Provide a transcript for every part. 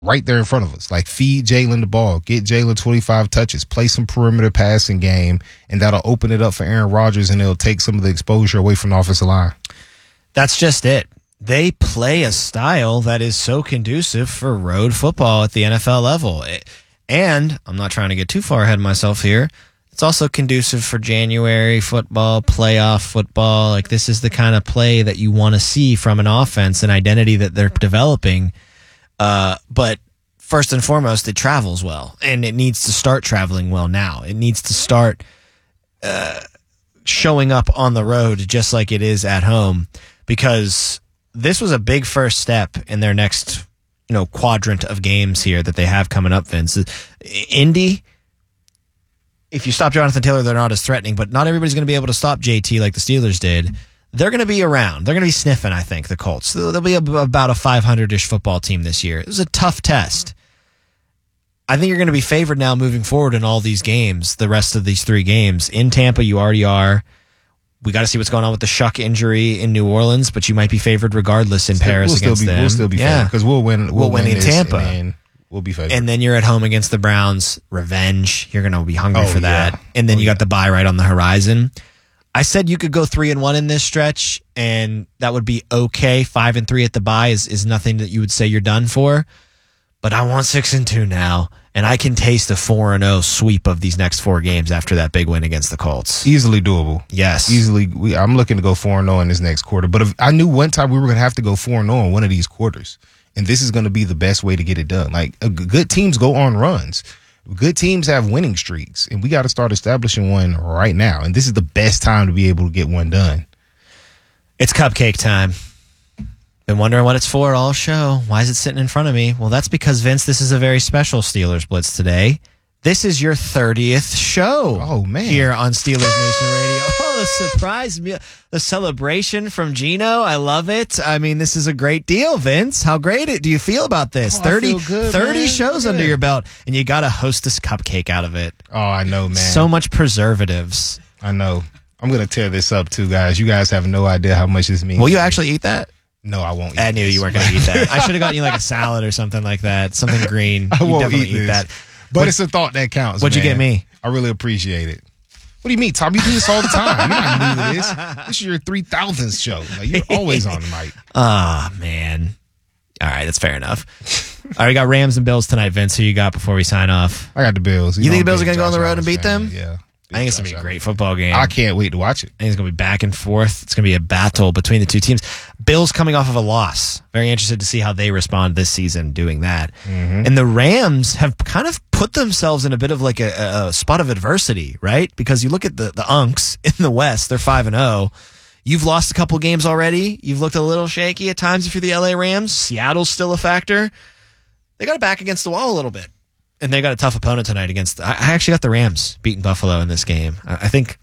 right there in front of us. Like, feed Jalen the ball, get Jalen 25 touches, play some perimeter passing game, and that'll open it up for Aaron Rodgers, and it'll take some of the exposure away from the offensive line. That's just it. They play a style that is so conducive for road football at the NFL level. And I'm not trying to get too far ahead of myself here. It's also conducive for January football, playoff football. Like, this is the kind of play that you want to see from an offense, an identity that they're developing. But first and foremost, it travels well, and it needs to start traveling well now. It needs to start showing up on the road just like it is at home, because this was a big first step in their next, quadrant of games here that they have coming up, Vince. Indy, if you stop Jonathan Taylor, they're not as threatening, but not everybody's going to be able to stop JT like the Steelers did. They're going to be around. They're going to be sniffing, I think, the Colts. They'll be about a 500-ish football team this year. It was a tough test. I think you're going to be favored now moving forward in all these games, the rest of these 3 games. In Tampa, you already are. We got to see what's going on with the Shuck injury in New Orleans, but you might be favored regardless in Paris against them. We'll still be favored because we'll win. We'll win in Tampa. And we'll be favored. And then you're at home against the Browns. Revenge. You're going to be hungry for that. Yeah. And then you got the bye right on the horizon. I said you could go 3-1 in this stretch, and that would be okay. 5-3 at the bye is nothing that you would say you're done for. But I want 6-2 now, and I can taste a 4-0 sweep of these next 4 games after that big win against the Colts. Easily doable. Yes. Easily. I'm looking to go 4-0 in this next quarter. But I knew one time we were going to have to go 4-0 in one of these quarters, and this is going to be the best way to get it done. Like, good teams go on runs. Good teams have winning streaks, and we got to start establishing one right now. And this is the best time to be able to get one done. It's cupcake time. Been wondering what it's for all show. Why is it sitting in front of me? Well, that's because, Vince, this is a very special Steelers Blitz today. This is your 30th show. Oh, man. Here on Steelers Nation Radio. Oh, the surprise meal. The celebration from Gino. I love it. I mean, this is a great deal, Vince. How great do you feel about this? 30 shows under your belt, and you got a Hostess cupcake out of it. Oh, I know, man. So much preservatives. I know. I'm going to tear this up, too, guys. You guys have no idea how much this means. Will you actually eat that? No, I won't eat I knew you weren't going to eat that. I should have gotten you like a salad or something like that. Something green. I won't definitely eat that. But it's a thought that counts. What'd you get me? I really appreciate it. What do you mean, Tom? You do this all the time. You're not new to this. This is your 3000th show. Like, you're always on the mic. Ah, man. All right, that's fair enough. All right, we got Rams and Bills tonight, Vince. Who you got before we sign off? I got the Bills. You think the Bills are going to go on the road and beat them? Yeah. I think it's going to be a great football game. I can't wait to watch it. I think it's going to be back and forth. It's going to be a battle between the two teams. Bills coming off of a loss. Very interested to see how they respond this season doing that. Mm-hmm. And the Rams have kind of put themselves in a bit of like a spot of adversity, right? Because you look at the Unks in the West, they're 5-0. You've lost a couple games already. You've looked a little shaky at times if you're the LA Rams. Seattle's still a factor. They got it back against the wall a little bit. And they got a tough opponent tonight against... I actually got the Rams beating Buffalo in this game. I think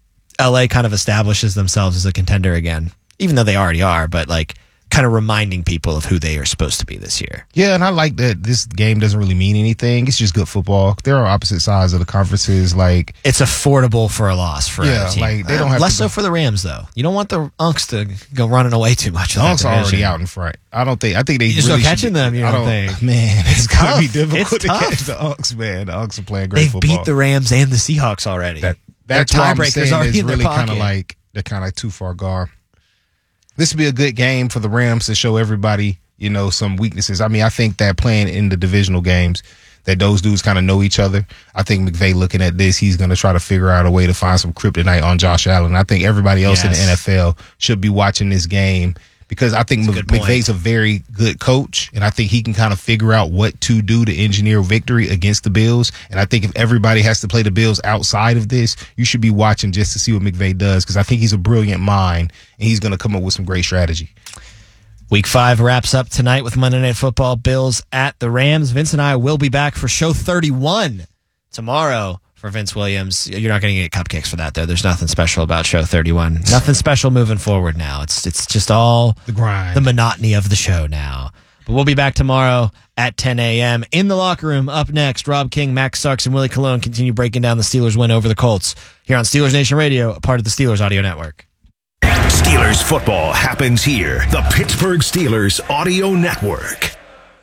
LA kind of establishes themselves as a contender again, even though they already are, but like kind of reminding people of who they are supposed to be this year. Yeah, and I like that this game doesn't really mean anything. It's just good football. They're on opposite sides of the conferences. Like, it's affordable for a loss for a team. Like they don't have less so for the Rams though. You don't want the Unks to go running away too much. The Unks are already out in front. I think they just really go catching them. You don't think? Man, it's gonna be difficult to tough. catch the Unks. Man, the Unks are playing great football. They've beat the Rams and the Seahawks already. That's why I'm saying already it's really kind of like they're kind of like too far gone. This would be a good game for the Rams to show everybody, some weaknesses. I mean, I think that playing in the divisional games, that those dudes kind of know each other. I think McVay looking at this, he's going to try to figure out a way to find some kryptonite on Josh Allen. I think everybody else in the NFL should be watching this game because I think McVay's a very good coach, and I think he can kind of figure out what to do to engineer victory against the Bills. And I think if everybody has to play the Bills outside of this, you should be watching just to see what McVay does because I think he's a brilliant mind, and he's going to come up with some great strategy. Week 5 wraps up tonight with Monday Night Football, Bills at the Rams. Vince and I will be back for show 31 tomorrow. For Vince Williams, you're not going to get cupcakes for that, though. There's nothing special about show 31. Nothing special moving forward now. It's just all the grind, the monotony of the show now. But we'll be back tomorrow at 10 a.m. In the locker room, up next, Rob King, Max Starks, and Willie Colon continue breaking down the Steelers' win over the Colts here on Steelers Nation Radio, a part of the Steelers Audio Network. Steelers football happens here. The Pittsburgh Steelers Audio Network.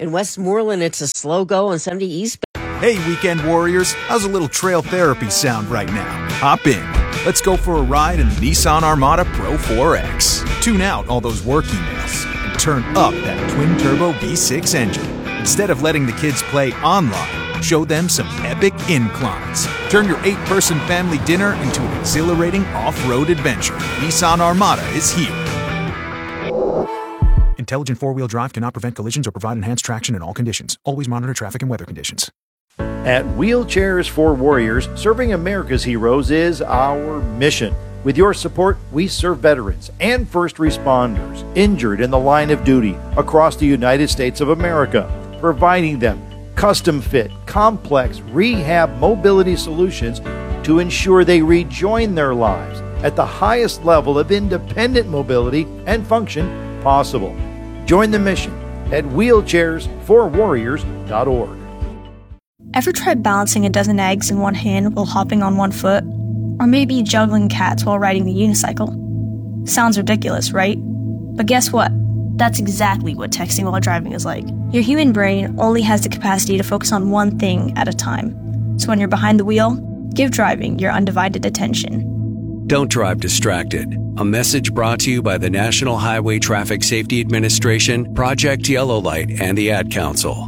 In Westmoreland, it's a slow go on 70 East. Hey, weekend warriors, how's a little trail therapy sound right now? Hop in. Let's go for a ride in the Nissan Armada Pro 4X. Tune out all those work emails and turn up that twin-turbo V6 engine. Instead of letting the kids play online, show them some epic inclines. Turn your 8-person family dinner into an exhilarating off-road adventure. Nissan Armada is here. Intelligent four-wheel drive cannot prevent collisions or provide enhanced traction in all conditions. Always monitor traffic and weather conditions. At Wheelchairs for Warriors, serving America's heroes is our mission. With your support, we serve veterans and first responders injured in the line of duty across the United States of America, providing them custom-fit, complex rehab mobility solutions to ensure they rejoin their lives at the highest level of independent mobility and function possible. Join the mission at wheelchairsforwarriors.org. Ever tried balancing a dozen eggs in one hand while hopping on one foot? Or maybe juggling cats while riding the unicycle? Sounds ridiculous, right? But guess what? That's exactly what texting while driving is like. Your human brain only has the capacity to focus on one thing at a time. So when you're behind the wheel, give driving your undivided attention. Don't drive distracted. A message brought to you by the National Highway Traffic Safety Administration, Project Yellow Light, and the Ad Council.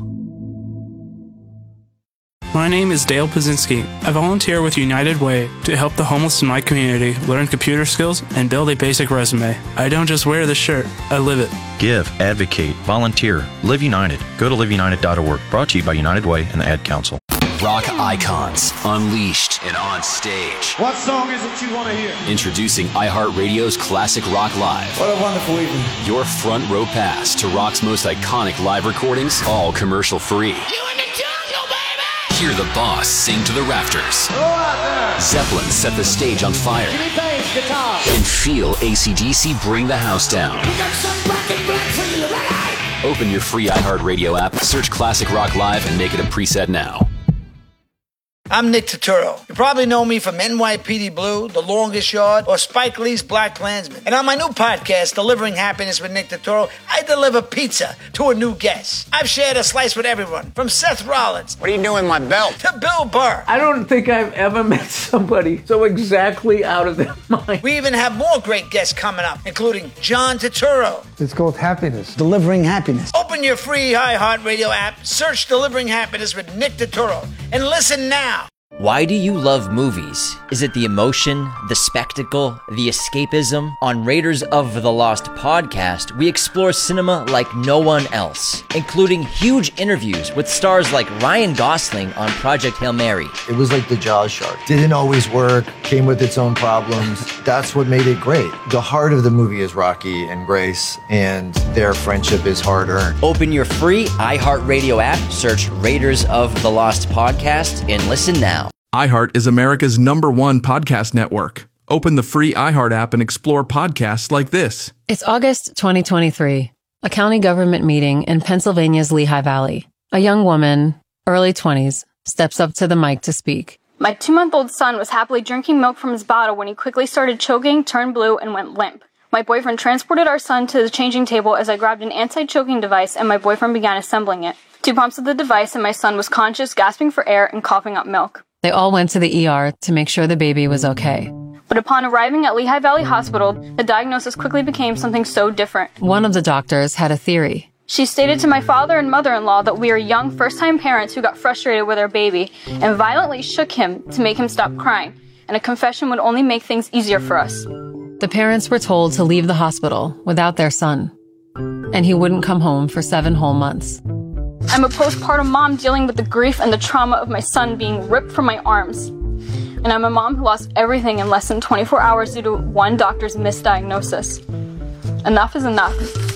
My name is Dale Pazinski. I volunteer with United Way to help the homeless in my community learn computer skills and build a basic resume. I don't just wear the shirt, I live it. Give, advocate, volunteer, Live United. Go to liveunited.org. Brought to you by United Way and the Ad Council. Rock icons, unleashed and on stage. What song is it you want to hear? Introducing iHeartRadio's Classic Rock Live. What a wonderful evening. Your front row pass to rock's most iconic live recordings, all commercial free. You in the jungle, baby! Hear the boss sing to the rafters. Go out there! Zeppelin set the stage on fire. Jimmy Page, guitar. And feel AC/DC bring the house down. We got some black and black for you, right? Open your free iHeartRadio app, search Classic Rock Live, and make it a preset now. I'm Nick Turturro. You probably know me from NYPD Blue, The Longest Yard, or Spike Lee's Black Klansman. And on my new podcast, Delivering Happiness with Nick Turturro, I deliver pizza to a new guest. I've shared a slice with everyone, from Seth Rollins. What are you doing with my belt? To Bill Burr. I don't think I've ever met somebody so exactly out of their mind. We even have more great guests coming up, including John Turturro. It's called Happiness. Delivering Happiness. Open your free iHeartRadio app, search Delivering Happiness with Nick Turturro, and listen now. Why do you love movies? Is it the emotion, the spectacle, the escapism? On Raiders of the Lost podcast, we explore cinema like no one else, including huge interviews with stars like Ryan Gosling on Project Hail Mary. It was like the Jaws shark. Didn't always work, came with its own problems. That's what made it great. The heart of the movie is Rocky and Grace, and their friendship is hard-earned. Open your free iHeartRadio app, search Raiders of the Lost podcast, and listen now. iHeart is America's #1 podcast network. Open the free iHeart app and explore podcasts like this. It's August 2023, a county government meeting in Pennsylvania's Lehigh Valley. A young woman, early 20s, steps up to the mic to speak. My 2-month-old son was happily drinking milk from his bottle when he quickly started choking, turned blue, and went limp. My boyfriend transported our son to the changing table as I grabbed an anti-choking device and my boyfriend began assembling it. 2 pumps of the device and my son was conscious, gasping for air, and coughing up milk. They all went to the ER to make sure the baby was okay. But upon arriving at Lehigh Valley Hospital, the diagnosis quickly became something so different. One of the doctors had a theory. She stated to my father and mother-in-law that we are young first-time parents who got frustrated with our baby and violently shook him to make him stop crying, and a confession would only make things easier for us. The parents were told to leave the hospital without their son, and he wouldn't come home for 7 whole months. I'm a postpartum mom dealing with the grief and the trauma of my son being ripped from my arms. And I'm a mom who lost everything in less than 24 hours due to one doctor's misdiagnosis. Enough is enough.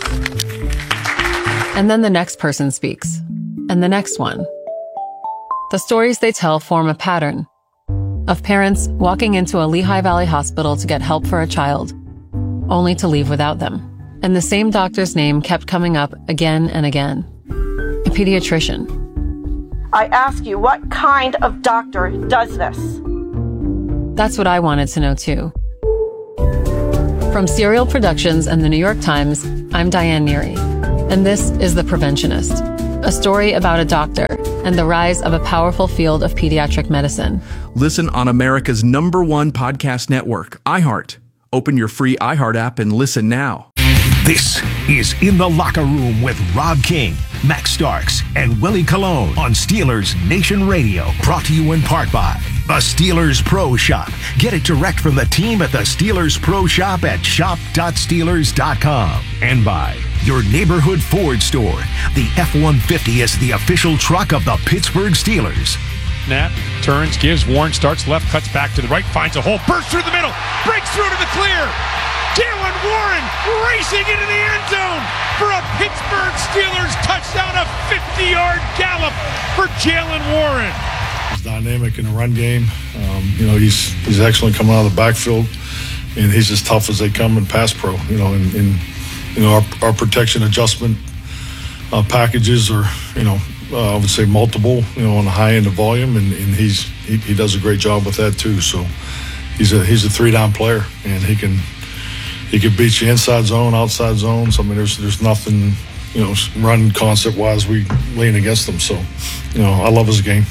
And then the next person speaks, and the next one. The stories they tell form a pattern of parents walking into a Lehigh Valley hospital to get help for a child, only to leave without them. And the same doctor's name kept coming up again and again. A pediatrician. I ask you, what kind of doctor does this? That's what I wanted to know too. From Serial Productions and the New York Times, I'm Diane Neary, and this is The Preventionist. a story about a doctor and the rise of a powerful field of pediatric medicine. Listen on America's #1 podcast network, iHeart. Open your free iHeart app and listen now. This is In the Locker Room with Rob King, Max Starks, and Willie Colon on Steelers Nation Radio. Brought to you in part by the Steelers Pro Shop. Get it direct from the team at the Steelers Pro Shop at shop.steelers.com. And by your neighborhood Ford store. The F-150 is the official truck of the Pittsburgh Steelers. Snap, turns, gives, Warren starts left, cuts back to the right, finds a hole, bursts through the middle, breaks through to the clear. Jaylen Warren racing into the end zone for a Pittsburgh Steelers touchdown, a 50-yard gallop for Jaylen Warren. He's dynamic in the run game. He's excellent coming out of the backfield, and he's as tough as they come in pass pro. Our protection adjustment packages are, I would say multiple, on the high end of volume, and he does a great job with that too. So he's a 3-down player, and he can beat you inside zone, outside zones. I mean, there's nothing, run concept wise we lean against him. So, I love his game.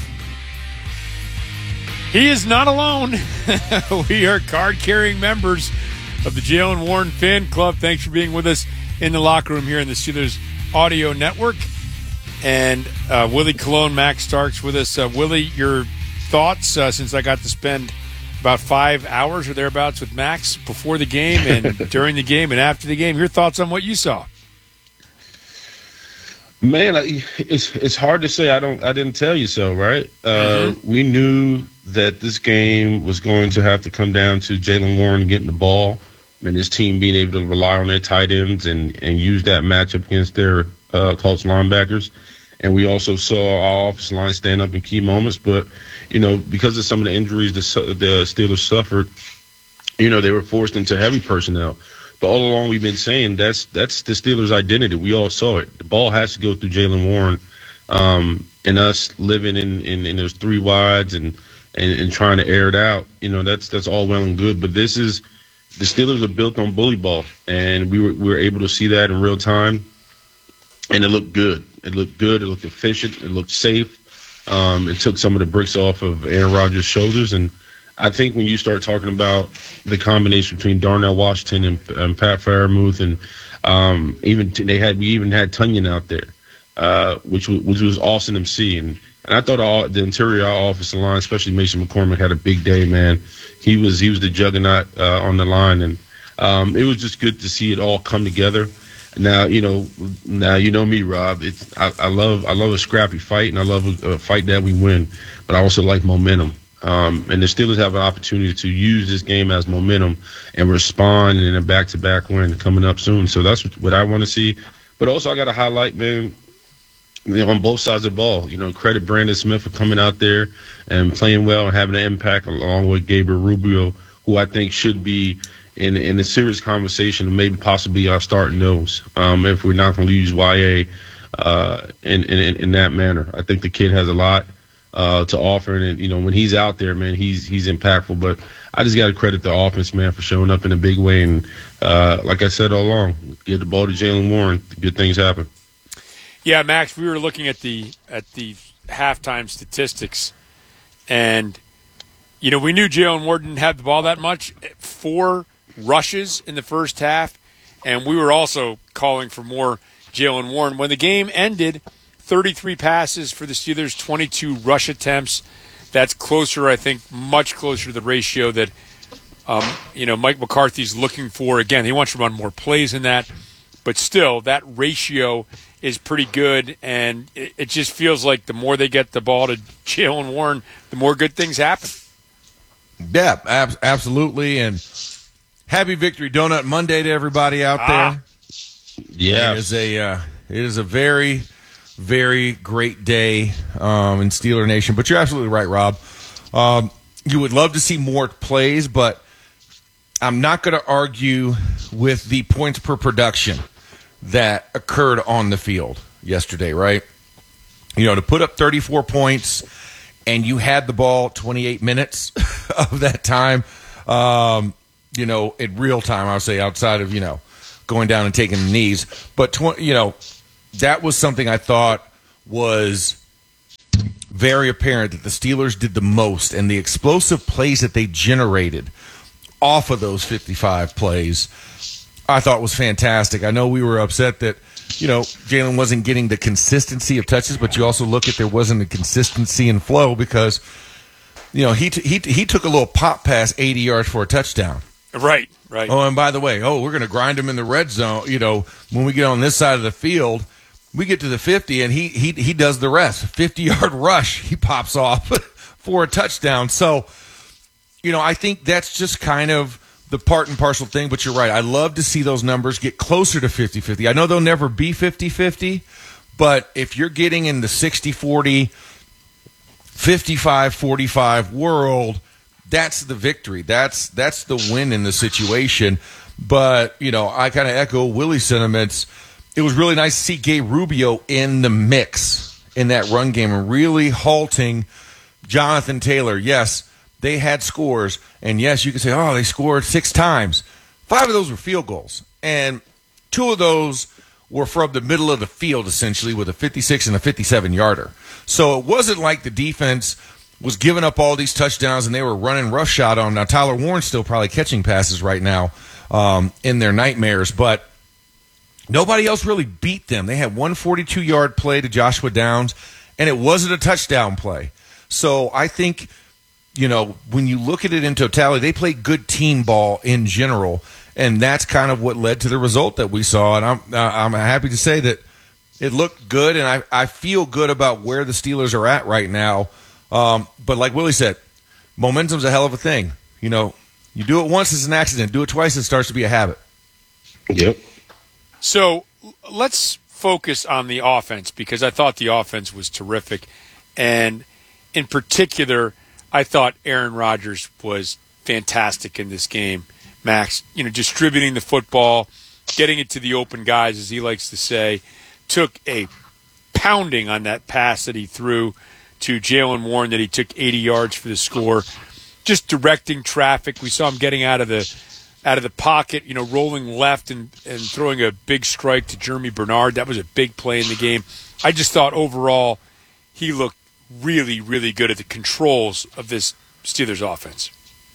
He is not alone. We are card-carrying members of the Jaylen Warren fan club. Thanks for being with us in the locker room here in the Steelers Audio Network. And Willie Colon, Max Starks with us. Willie, your thoughts since I got to spend about 5 hours or thereabouts with Max before the game and during the game and after the game. Your thoughts on what you saw? Man, it's hard to say. I didn't tell you so, right? We knew that this game was going to have to come down to Jaylen Warren getting the ball and his team being able to rely on their tight ends and use that matchup against their Colts linebackers. And we also saw our offensive line stand up in key moments. But, because of some of the injuries the Steelers suffered, they were forced into heavy personnel. But all along we've been saying that's the Steelers' identity. We all saw it. The ball has to go through Jaylen Warren, and us living in those three wides and trying to air it out. That's all well and good. But the Steelers are built on bully ball, and we were able to see that in real time, and it looked good. It looked good. It looked efficient. It looked safe. It took some of the bricks off of Aaron Rodgers' shoulders, and I think when you start talking about the combination between Darnell Washington and Pat Freiermuth, and we even had Tunyon out there, which was awesome to see. And I thought the interior offensive line, especially Mason McCormick, had a big day. Man, he was the juggernaut on the line, and it was just good to see it all come together. Now you know me, Rob. I love a scrappy fight, and I love a fight that we win. But I also like momentum. And the Steelers have an opportunity to use this game as momentum and respond in a back-to-back win coming up soon. So that's what I want to see. But also I got to highlight, man, on both sides of the ball. Credit Brandon Smith for coming out there and playing well and having an impact along with Gabriel Rubio, who I think should be in a serious conversation and maybe possibly our starting nose if we're not going to use YA in that manner. I think the kid has a lot to offer, and when he's out there, man, he's impactful. But I just got to credit the offense, man, for showing up in a big way. And like I said all along, get the ball to Jaylen Warren, good things happen. Yeah, Max, we were looking at the halftime statistics, and we knew Jaylen Warren didn't have the ball that much. 4 rushes in the first half, and we were also calling for more Jaylen Warren. When the game ended, 33 passes for the Steelers, 22 rush attempts. That's closer, I think, much closer to the ratio that, Mike McCarthy's looking for. Again, he wants to run more plays than that, but still, that ratio is pretty good, and it just feels like the more they get the ball to Jaylen Warren, the more good things happen. Yeah, absolutely, and happy Victory Donut Monday to everybody out there. Yeah, it is a very, very great day in Steeler Nation. But you're absolutely right, Rob. You would love to see more plays, but I'm not going to argue with the points per production that occurred on the field yesterday, right? To put up 34 points and you had the ball 28 minutes of that time, in real time, I would say, outside of, going down and taking the knees. But, that was something I thought was very apparent that the Steelers did the most, and the explosive plays that they generated off of those 55 plays, I thought was fantastic. I know we were upset that, Jalen wasn't getting the consistency of touches, but you also look at there wasn't a consistency in flow because, he took a little pop pass 80 yards for a touchdown. Right. Oh, and by the way, we're going to grind him in the red zone. When we get on this side of the field, we get to the 50, and he does the rest. 50-yard rush, he pops off for a touchdown. So, I think that's just kind of the part and parcel thing, but you're right. I love to see those numbers get closer to 50-50. I know they'll never be 50-50, but if you're getting in the 60-40, 55-45 world, that's the victory. That's the win in the situation. But, I kind of echo Willie's sentiments. It was really nice to see Gabe Rubio in the mix in that run game and really halting Jonathan Taylor. Yes, they had scores, and yes, you can say, they scored 6 times. 5 of those were field goals, and 2 of those were from the middle of the field, essentially, with a 56 and a 57-yarder. So it wasn't like the defense was giving up all these touchdowns and they were running roughshod on them. Now, Tyler Warren's still probably catching passes right now in their nightmares, but nobody else really beat them. They had one 42-yard play to Joshua Downs, and it wasn't a touchdown play. So I think, when you look at it in totality, they played good team ball in general, and that's kind of what led to the result that we saw. And I'm happy to say that it looked good, and I feel good about where the Steelers are at right now. But like Willie said, momentum's a hell of a thing. You do it once, it's an accident. Do it twice, it starts to be a habit. Yep. So let's focus on the offense, because I thought the offense was terrific. And in particular, I thought Aaron Rodgers was fantastic in this game. Max, distributing the football, getting it to the open guys, as he likes to say, took a pounding on that pass that he threw to Jalen Warren that he took 80 yards for the score. Just directing traffic. We saw him getting out of the pocket, rolling left and throwing a big strike to Jeremy Bernard. That was a big play in the game. I just thought overall he looked really, really good at the controls of this Steelers offense.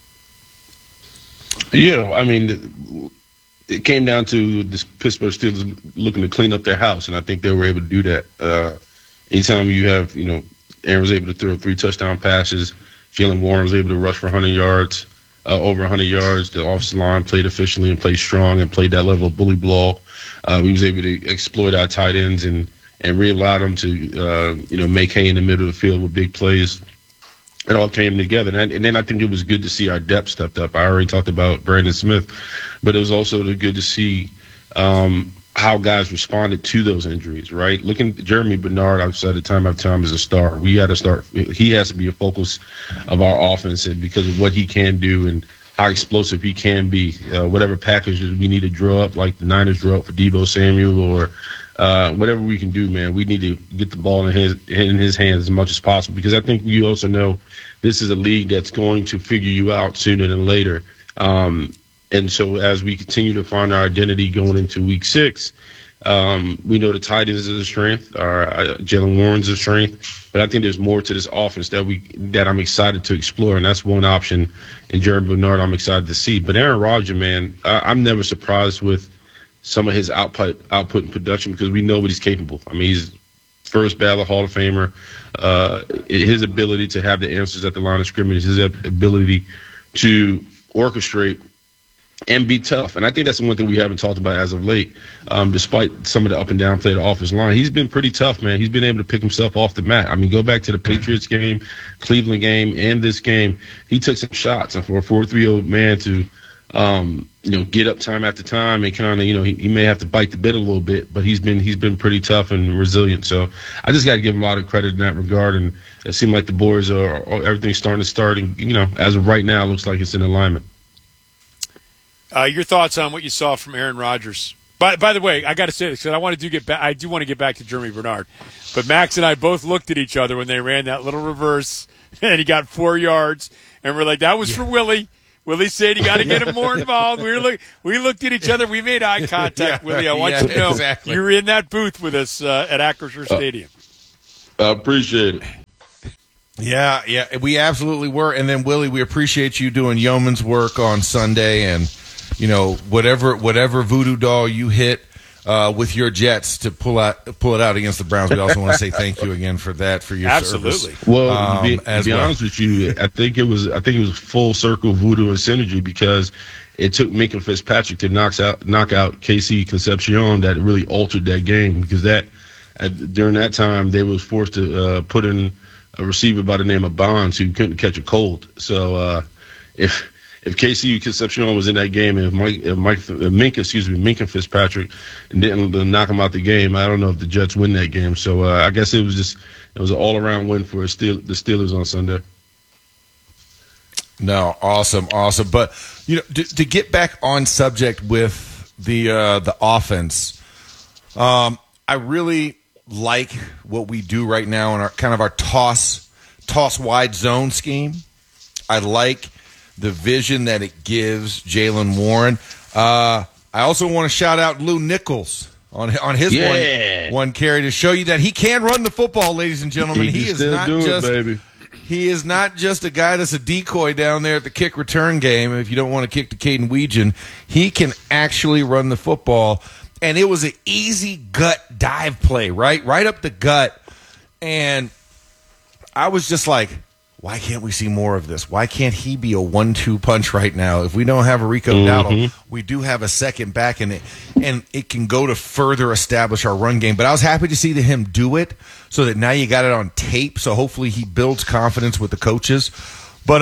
Yeah, I mean, it came down to the Pittsburgh Steelers looking to clean up their house, and I think they were able to do that. Anytime you have, Aaron was able to throw 3 touchdown passes, Jalen Warren was able to rush for 100 yards, over 100 yards. The offensive line played efficiently and played strong and played that level of bully ball. We was able to exploit our tight ends and really allow them to, make hay in the middle of the field with big plays. It all came together. And then I think it was good to see our depth stepped up. I already talked about Brandon Smith, but it was also good to see how guys responded to those injuries, right? Looking at Jeremy Bernard, I've said it time after time, as a star. We had to start. He has to be a focus of our offense, and because of what he can do and how explosive he can be. Whatever packages we need to draw up, like the Niners draw up for Deebo Samuel, or whatever we can do, man, we need to get the ball in his hands as much as possible, because I think you also know this is a league that's going to figure you out sooner than later. And so as we continue to find our identity going into week 6, we know the tight ends is a strength, Jalen Warren's a strength, but I think there's more to this offense that I'm excited to explore, and that's one option in Jeremy Bernard I'm excited to see. But Aaron Rodgers, man, I'm never surprised with some of his output and production, because we know what he's capable. I mean, he's first ballot Hall of Famer. His ability to have the answers at the line of scrimmage, his ability to orchestrate and be tough. And I think that's the one thing we haven't talked about as of late. Despite some of the up and down play of the offensive line, he's been pretty tough, man. He's been able to pick himself off the mat. I mean, go back to the Patriots game, Cleveland game, and this game. He took some shots. And for a 4-3-0 man to, get up time after time and kind of, he may have to bite the bit a little bit, but he's been pretty tough and resilient. So I just got to give him a lot of credit in that regard. And it seemed like the boys everything's starting to start. And, as of right now, it looks like it's in alignment. Your thoughts on what you saw from Aaron Rodgers? By the way, I got to say this, because I do want to get back to Jeremy Bernard. But Max and I both looked at each other when they ran that little reverse, and he got 4 yards, and we're like, that was for Willie. Willie said you got to get him more involved. We looked at each other. We made eye contact, Willie. I want you to know you were in that booth with us at Acrisure Stadium. I appreciate it. Yeah, we absolutely were. And then, Willie, we appreciate you doing yeoman's work on Sunday, and whatever voodoo doll you hit with your Jets to pull it out against the Browns. We also want to say thank you again for that, for your service. Well, to be honest with you, I think it was full circle voodoo and synergy, because it took Minka Fitzpatrick to knock out KC Concepcion that really altered that game, because during that time they was forced to put in a receiver by the name of Bonds who couldn't catch a cold. So if KC Concepcion was in that game, and Minka Fitzpatrick didn't knock him out the game, I don't know if the Jets win that game. So I guess it was an all-around win for the Steelers on Sunday. No, awesome. But to get back on subject with the offense, I really like what we do right now in our toss wide zone scheme. I like the vision that it gives Jaylen Warren. I also want to shout out Lou Nichols on his one carry to show you that he can run the football, ladies and gentlemen. He is not just a guy that's a decoy down there at the kick return game. If you don't want to kick to Caden Weegan, he can actually run the football. And it was an easy gut dive play, right up the gut. And I was just like, why can't we see more of this? Why can't he be a 1-2 punch right now? If we don't have a Rico Dowdle, we do have a second back in it, and it can go to further establish our run game. But I was happy to see him do it, so that now you got it on tape. So hopefully he builds confidence with the coaches. But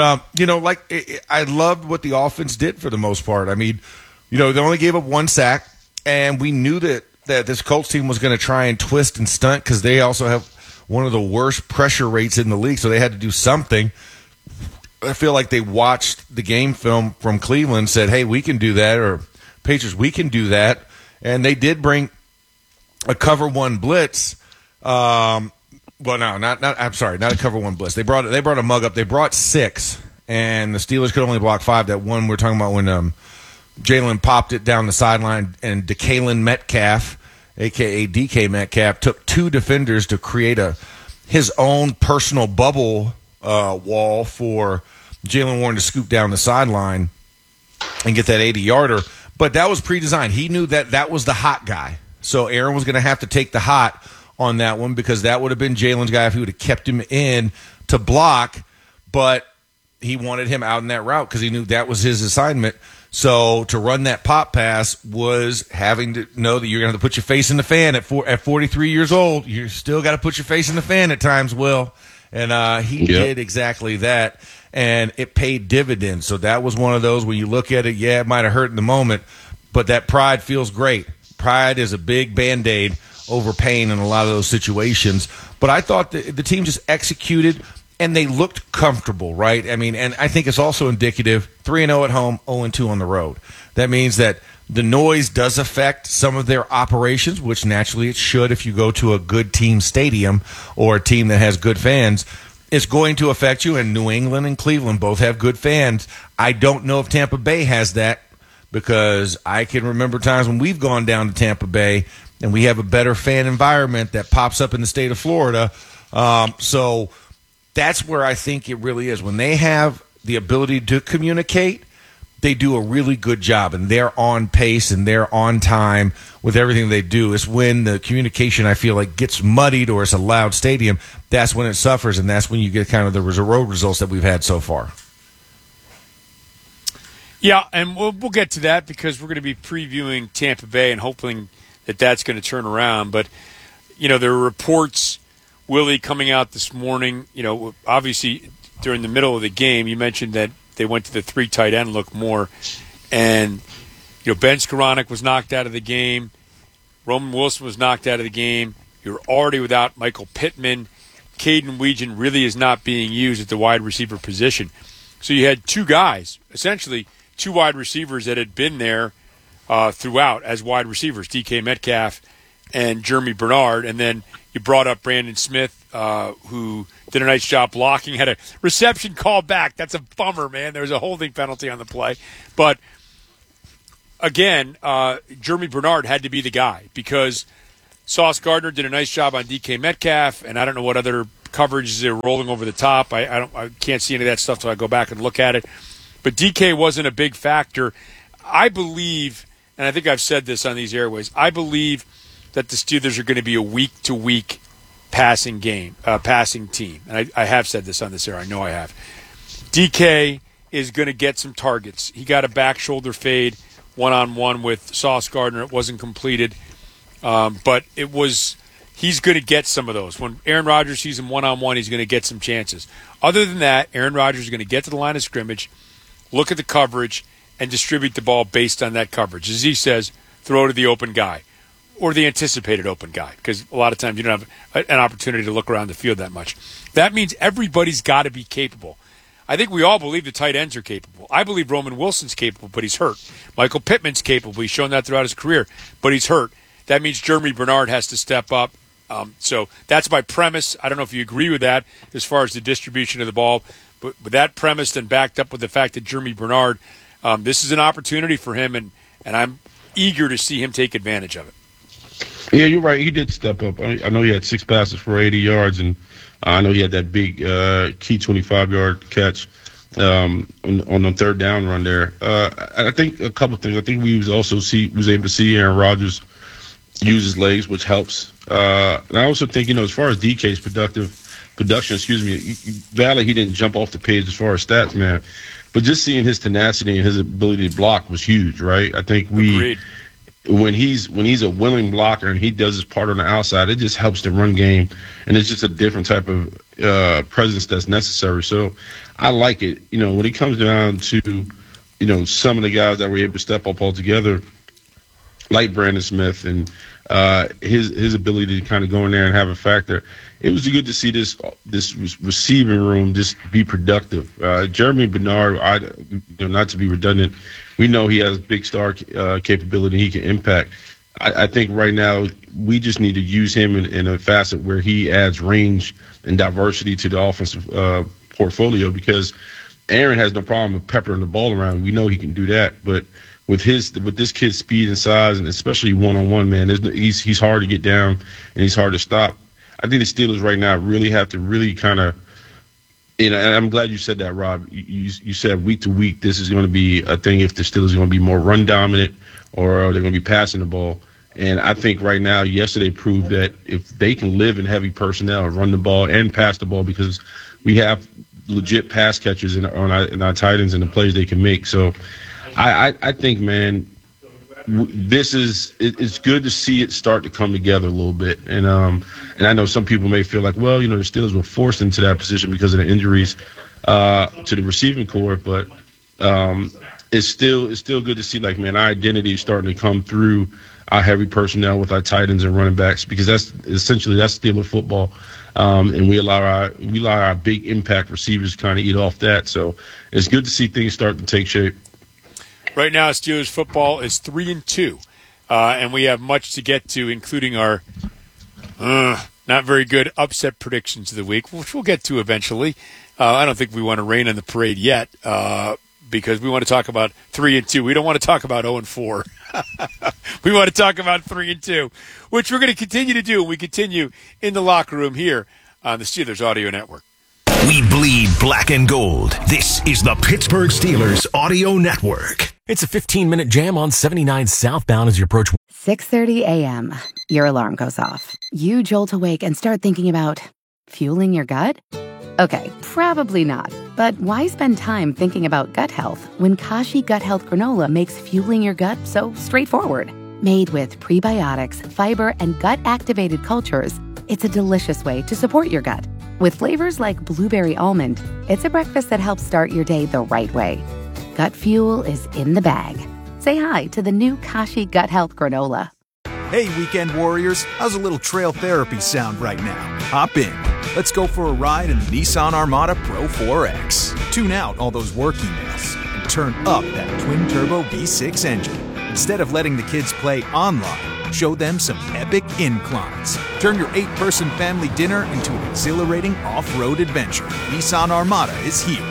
I loved what the offense did for the most part. I mean, they only gave up 1 sack, and we knew that this Colts team was going to try and twist and stunt, because they also have one of the worst pressure rates in the league, so they had to do something. I feel like they watched the game film from Cleveland, said, hey, we can do that, or Patriots, we can do that. And they did bring a cover 1 blitz. I'm sorry, not a cover 1 blitz. They brought a mug up. They brought 6, and the Steelers could only block 5. That one we're talking about when Jalen popped it down the sideline, and DeKalen Metcalf, a.k.a. DK Metcalf, took 2 defenders to create his own personal bubble wall for Jaylen Warren to scoop down the sideline and get that 80-yarder. But that was pre-designed. He knew that was the hot guy. So Aaron was going to have to take the hot on that one, because that would have been Jalen's guy if he would have kept him in to block. But he wanted him out in that route because he knew that was his assignment. So to run that pop pass was having to know that you're going to have to put your face in the fan at 43 years old. You still got to put your face in the fan at times, Will. And he did exactly that, and it paid dividends. So that was one of those where you look at it, it might have hurt in the moment, but that pride feels great. Pride is a big Band-Aid over pain in a lot of those situations. But I thought the team just executed, and they looked comfortable, right? I mean, and I think it's also indicative, 3-0 at home, 0-2 on the road. That means that the noise does affect some of their operations, which naturally it should if you go to a good team stadium or a team that has good fans. It's going to affect you, and New England and Cleveland both have good fans. I don't know if Tampa Bay has that, because I can remember times when we've gone down to Tampa Bay and we have a better fan environment that pops up in the state of Florida. So that's where I think it really is. When they have the ability to communicate, they do a really good job, and they're on pace and they're on time with everything they do. It's when the communication, I feel like, gets muddied or it's a loud stadium, that's when it suffers, and that's when you get kind of the road results that we've had so far. Yeah, and we'll get to that because we're going to be previewing Tampa Bay and hoping that that's going to turn around. But, there are reports, Willie, coming out this morning, obviously during the middle of the game, you mentioned that they went to the 3 tight end look more. And, Ben Skoranek was knocked out of the game. Roman Wilson was knocked out of the game. You're already without Michael Pittman. Caden Weegan really is not being used at the wide receiver position. So you had 2 guys, essentially 2 wide receivers that had been there throughout as wide receivers, DK Metcalf and Jeremy Bernard. And then you brought up Brandon Smith, who did a nice job blocking, had a reception call back. That's a bummer, man. There was a holding penalty on the play. But, again, Jeremy Bernard had to be the guy because Sauce Gardner did a nice job on DK Metcalf, and I don't know what other coverages they're rolling over the top. I can't see any of that stuff till I go back and look at it. But DK wasn't a big factor. I believe, and I think I've said this on these airways, I believe that the Steelers are going to be a week-to-week passing team. And I have said this on this air. I know I have. DK is going to get some targets. He got a back shoulder fade one-on-one with Sauce Gardner. It wasn't completed. But he's going to get some of those. When Aaron Rodgers sees him one-on-one, he's going to get some chances. Other than that, Aaron Rodgers is going to get to the line of scrimmage, look at the coverage, and distribute the ball based on that coverage. As he says, throw to the open guy or the anticipated open guy, because a lot of times you don't have an opportunity to look around the field that much. That means everybody's got to be capable. I think we all believe the tight ends are capable. I believe Roman Wilson's capable, but he's hurt. Michael Pittman's capable. He's shown that throughout his career, but he's hurt. That means Jeremy Bernard has to step up. So that's my premise. I don't know if you agree with that as far as the distribution of the ball, but with that premise and backed up with the fact that Jeremy Bernard, this is an opportunity for him, and I'm eager to see him take advantage of it. Yeah, you're right. He did step up. I know he had 6 passes for 80 yards, and I know he had that big key 25-yard catch on the third down run there. I think a couple things. I think we was able to see Aaron Rodgers use his legs, which helps. And I also think, as far as DK's production, Valley, he didn't jump off the page as far as stats, man. But just seeing his tenacity and his ability to block was huge, right? I think Agreed. When he's a willing blocker and he does his part on the outside, it just helps the run game, and it's just a different type of presence that's necessary. So I like it. When it comes down to, some of the guys that were able to step up altogether, like Brandon Smith and his ability to kind of go in there and have a factor, it was good to see this receiving room just be productive. Jeremy Bernard, not to be redundant, we know he has big star capability. He can impact. I think right now we just need to use him in a facet where he adds range and diversity to the offensive portfolio, because Aaron has no problem with peppering the ball around. We know he can do that, but with this kid's speed and size, and especially one-on-one, man, he's hard to get down and he's hard to stop. I think the Steelers right now really have to really kind of, and I'm glad you said that, Rob. You said week to week this is going to be a thing if the Steelers are going to be more run dominant or they're going to be passing the ball. And I think right now, yesterday proved that if they can live in heavy personnel and run the ball and pass the ball, because we have legit pass catchers in our tight ends and the plays they can make. So I think, man, it's good to see it start to come together a little bit. And I know some people may feel like, well, the Steelers were forced into that position because of the injuries to the receiving corps, but it's still good to see, like, man, our identity is starting to come through our heavy personnel with our tight ends and running backs, because that's Steeler football. And we allow our big impact receivers to kind of eat off that. So it's good to see things start to take shape. Right now, Steelers football is 3-2, and we have much to get to, including our not very good upset predictions of the week, which we'll get to eventually. I don't think we want to rain on the parade yet, because we want to talk about 3-2. We don't want to talk about 0-4. We want to talk about 3-2, which we're going to continue to do. And we continue in the locker room here on the Steelers Audio Network. We bleed black and gold. This is the Pittsburgh Steelers Audio Network. It's a 15-minute jam on 79 southbound as you approach 6:30 a.m. Your alarm goes off. You jolt awake and start thinking about fueling your gut? Okay, probably not. But why spend time thinking about gut health when Kashi Gut Health Granola makes fueling your gut so straightforward? Made with prebiotics, fiber, and gut-activated cultures, it's a delicious way to support your gut. With flavors like blueberry almond, it's a breakfast that helps start your day the right way. Gut fuel is in the bag. Say hi to the new Kashi Gut Health Granola. Hey, weekend warriors, how's a little trail therapy sound right now? Hop in. Let's go for a ride in the Nissan Armada Pro 4X. Tune out all those work emails and turn up that twin-turbo V6 engine. Instead of letting the kids play online, show them some epic inclines. Turn your 8-person family dinner into an exhilarating off-road adventure. Nissan Armada is here.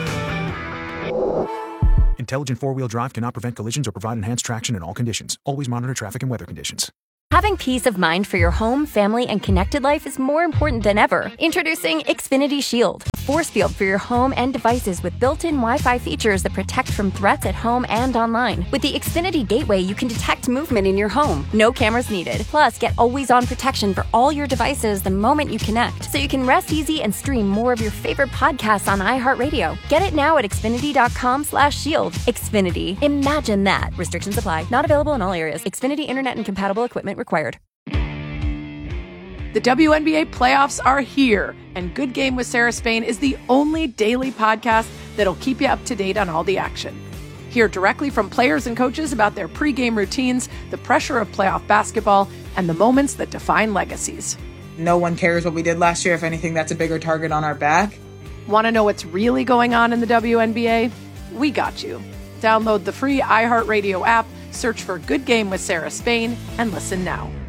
Intelligent four-wheel drive cannot prevent collisions or provide enhanced traction in all conditions. Always monitor traffic and weather conditions. Having peace of mind for your home, family, and connected life is more important than ever. Introducing Xfinity Shield, a force field for your home and devices with built-in Wi-Fi features that protect from threats at home and online. With the Xfinity Gateway, you can detect movement in your home. No cameras needed. Plus, get always-on protection for all your devices the moment you connect, so you can rest easy and stream more of your favorite podcasts on iHeartRadio. Get it now at Xfinity.com/shield. Xfinity. Imagine that. Restrictions apply. Not available in all areas. Xfinity Internet and compatible equipment required. The WNBA playoffs are here, and Good Game with Sarah Spain is the only daily podcast that'll keep you up to date on all the action. Hear directly from players and coaches about their pregame routines, the pressure of playoff basketball, and the moments that define legacies. No one cares what we did last year. If anything, that's a bigger target on our back. Want to know what's really going on in the WNBA? We got you. Download the free iHeartRadio app, search for Good Game with Sarah Spain, and listen now.